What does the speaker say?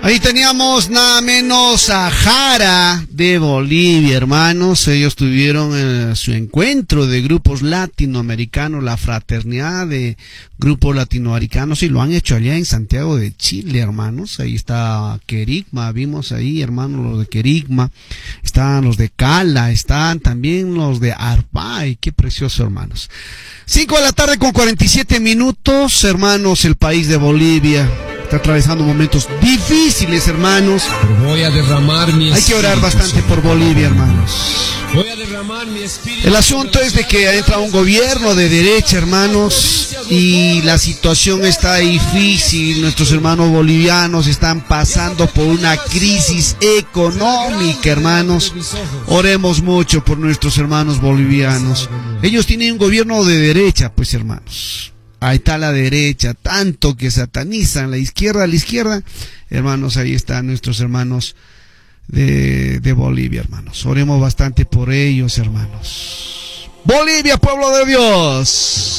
Ahí teníamos nada menos a Jara de Bolivia, hermanos. Ellos tuvieron su encuentro de grupos latinoamericanos, la fraternidad de grupos latinoamericanos, y lo han hecho allá en Santiago de Chile, hermanos. Ahí está Querigma, vimos ahí, hermanos, los de Querigma. Están los de Cala, están también los de Arpay. Qué precioso, hermanos. 5 de la tarde con 47 minutos, hermanos. El país de Bolivia está atravesando momentos difíciles, hermanos. Voy a derramar mi espíritu. Hay que orar bastante por Bolivia, hermanos. Voy a derramar mi espíritu. El asunto es de que entra un gobierno de derecha, hermanos, y la situación está difícil. Nuestros hermanos bolivianos están pasando por una crisis económica, hermanos. Oremos mucho por nuestros hermanos bolivianos. Ellos tienen un gobierno de derecha, pues, hermanos. Ahí está la derecha, tanto que satanizan la izquierda, hermanos. Ahí están nuestros hermanos de Bolivia, hermanos. Oremos bastante por ellos, hermanos. Bolivia, pueblo de Dios.